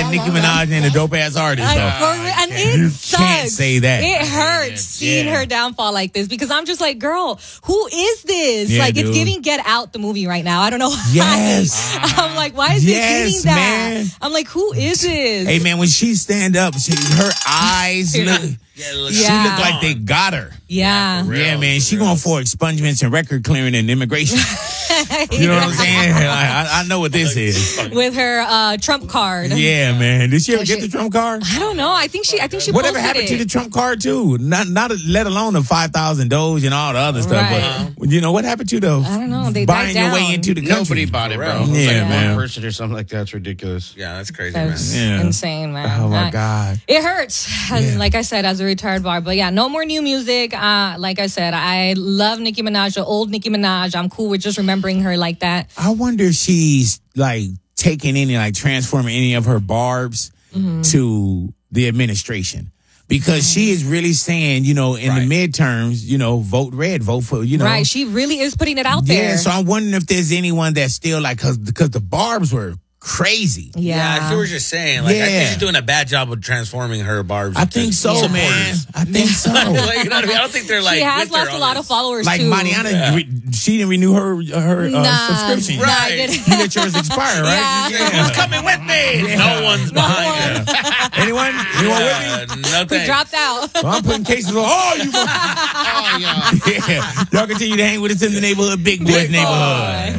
Nicki Minaj ain't a dope ass artist, though. And it You sucks. can't say that. It hurts seeing her downfall like this because I'm just like, girl, who is this? Yeah, like, dude. it's giving Get Out the movie right now. I don't know why. Yes. I'm like, why is it giving that? Man. I'm like, who is this? Hey, man, when she stand up, her eyes look... Yeah, it looks She Yeah. look like they got her. Yeah. Yeah, man. She going for expungements and record clearing and immigration. You know what I'm saying? I know what this is. With her Trump card. Yeah, man. Did she ever get the Trump card? I don't know. I think she Whatever posted happened it. to the Trump card too? Not let alone the 5,000 Doge and all the other stuff. Right. But you know what happened to those? I don't know. They buying died your way down. into the country. Nobody bought it, bro. Yeah, It was like man. one person or something like that. It's ridiculous. Yeah, that's crazy, That's man. Yeah. insane, man. Oh my God. It hurts, like I said, as a retired bar. But yeah, no more new music. Like I said, I love Nicki Minaj, the old Nicki Minaj. I'm cool with just remembering her like that. I wonder if she's like taking any, like transforming any of her barbs to the administration. Because she is really saying, you know, in the midterms, you know, vote red, vote for, you know. Right, she really is putting it out there. Yeah, so I'm wondering if there's anyone that's still like, because the barbs were crazy. Yeah, I see what you're saying. Like, I Yeah. think she's doing a bad job of transforming her barbs. I think so, man. I think so. Like, you know what I mean? I don't think they're like. She has with her lost a on lot of this. followers Like too. Mariana, she didn't renew her subscription. Nah, I Right. didn't. You let yours expire, right? Yeah. Who's coming with me? No one's behind her. Anyone? Anyone with me? No We thanks. dropped out. So I'm putting cases on. Oh, you. Oh, yeah. Yeah. Y'all continue to hang with us in the neighborhood, Big Boys neighborhood.